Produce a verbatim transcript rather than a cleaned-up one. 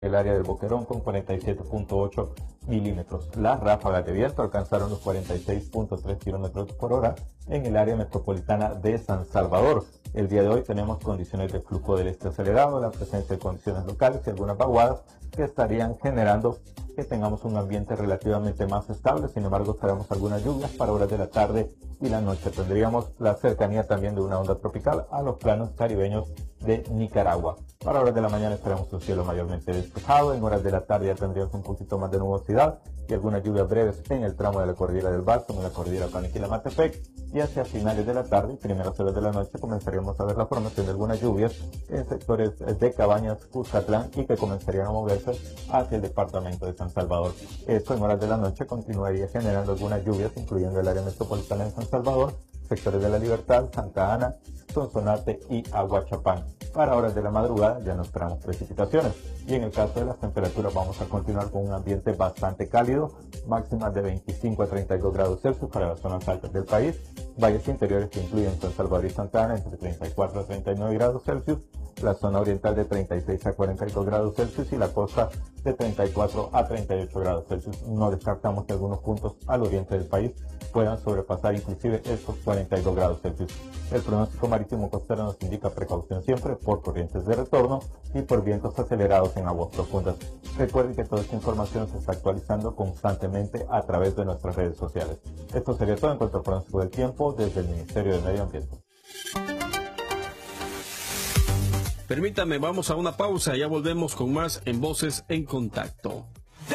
el área del Boquerón con cuarenta y siete punto ocho milímetros. Las ráfagas de viento alcanzaron los cuarenta y seis punto tres kilómetros por hora en el área metropolitana de San Salvador. El día de hoy tenemos condiciones de flujo del este acelerado, la presencia de condiciones locales y algunas vaguadas que estarían generando que tengamos un ambiente relativamente más estable. Sin embargo, esperamos algunas lluvias para horas de la tarde y la noche. Tendríamos la cercanía también de una onda tropical a los planos caribeños de Nicaragua. Para horas de la mañana esperamos un cielo mayormente despejado. En horas de la tarde ya tendríamos un poquito más de nubosidad y algunas lluvias breves en el tramo de la cordillera del Bálsamo, en la cordillera Paniquila-Matepec. Y hacia finales de la tarde y primeras horas de la noche comenzaríamos a ver la formación de algunas lluvias en sectores de Cabañas, Cuscatlán, y que comenzarían a moverse hacia el departamento de San Salvador. Esto en horas de la noche continuaría generando algunas lluvias, incluyendo el área metropolitana de San Salvador, sectores de La Libertad, Santa Ana, Sonsonate y Aguachapán. Para horas de la madrugada ya no esperamos precipitaciones. Y en el caso de las temperaturas vamos a continuar con un ambiente bastante cálido, máximas de veinticinco a treinta y dos grados Celsius para las zonas altas del país, valles interiores que incluyen San Salvador y Santa Ana entre treinta y cuatro a treinta y nueve grados Celsius, la zona oriental de treinta y seis a cuarenta y dos grados Celsius y la costa de treinta y cuatro a treinta y ocho grados Celsius. No descartamos que algunos puntos al oriente del país puedan sobrepasar inclusive estos cuarenta y dos grados Celsius. El pronóstico marítimo costero nos indica precaución siempre por corrientes de retorno y por vientos acelerados en aguas profundas. Recuerden que toda esta información se está actualizando constantemente a través de nuestras redes sociales. Esto sería todo en cuanto al pronóstico del tiempo desde el Ministerio de Medio Ambiente. Permítame, vamos a una pausa, ya volvemos con más en Voces en Contacto.